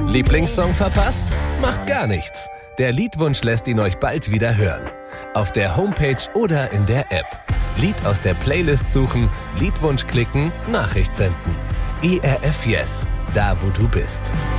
Lieblingssong verpasst? Macht gar nichts. Der Liedwunsch lässt ihn euch bald wieder hören. Auf der Homepage oder in der App. Lied aus der Playlist suchen, Liedwunsch klicken, Nachricht senden. ERF Yes, da wo du bist.